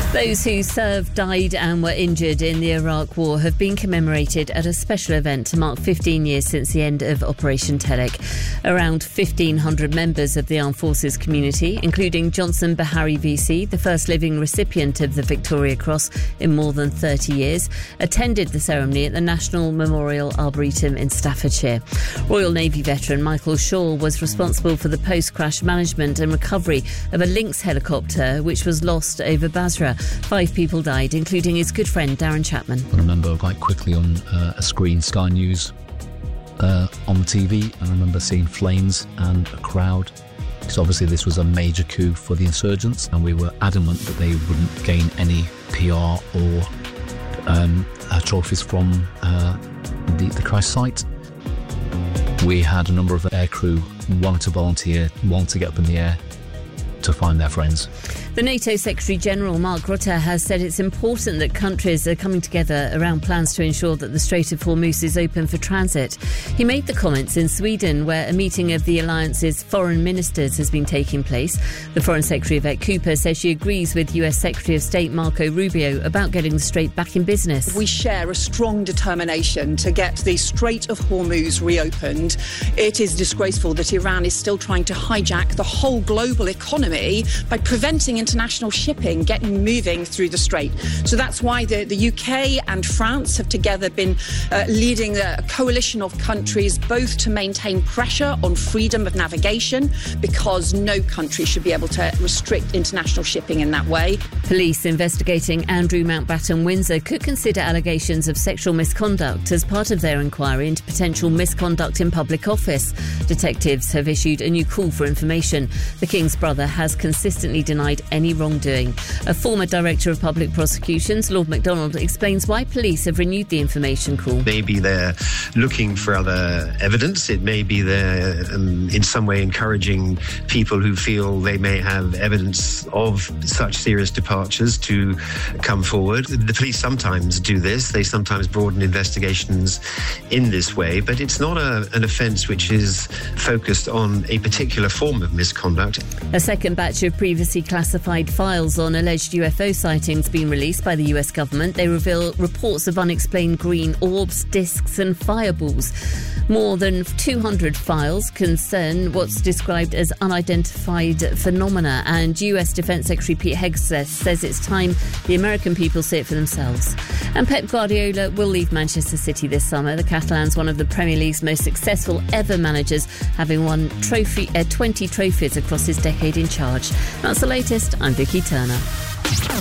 Those who served, died and were injured in the Iraq War have been commemorated at a special event to mark 15 years since the end of Operation Telek. Around 1,500 members of the Armed Forces community, including Johnson Bahari VC, the first living recipient of the Victoria Cross in more than 30 years, attended the ceremony at the National Memorial Arboretum in Staffordshire. Royal Navy veteran Michael Shaw was responsible for the post-crash management and recovery of a Lynx helicopter which was lost over Basra. 5 people died, including his good friend Darren Chapman. I remember quite quickly on a screen, Sky News on the TV, I remember seeing flames and a crowd. Because obviously this was a major coup for the insurgents, and we were adamant that they wouldn't gain any PR or trophies from the crash site. We had a number of aircrew wanting to volunteer, wanting to get up in the air to find their friends. The NATO Secretary-General Mark Rutte has said it's important that countries are coming together around plans to ensure that the Strait of Hormuz is open for transit. He made the comments in Sweden, where a meeting of the alliance's foreign ministers has been taking place. The Foreign Secretary, Yvette Cooper, says she agrees with US Secretary of State Marco Rubio about getting the Strait back in business. We share a strong determination to get the Strait of Hormuz reopened. It is disgraceful that Iran is still trying to hijack the whole global economy by preventing international shipping getting moving through the strait. So that's why the UK and France have together been leading a coalition of countries, both to maintain pressure on freedom of navigation, because no country should be able to restrict international shipping in that way. Police investigating Andrew Mountbatten Windsor could consider allegations of sexual misconduct as part of their inquiry into potential misconduct in public office. Detectives have issued a new call for information. The King's brother has consistently denied any wrongdoing. A former Director of Public Prosecutions, Lord MacDonald, explains why police have renewed the information call. Maybe they're looking for other evidence. It may be they're in some way encouraging people who feel they may have evidence of such serious departures to come forward. The police sometimes do this. They sometimes broaden investigations in this way, but it's not an offence which is focused on a particular form of misconduct. A second batch of previously classified files on alleged UFO sightings being released by the US government. They reveal reports of unexplained green orbs, discs and fireballs. More than 200 files concern what's described as unidentified phenomena, and US Defence Secretary Pete Hegseth says it's time the American people see it for themselves. And Pep Guardiola will leave Manchester City this summer. The Catalan's one of the Premier League's most successful ever managers, having won 20 trophies across his decade in charge. That's the latest. I'm Vicky Turner.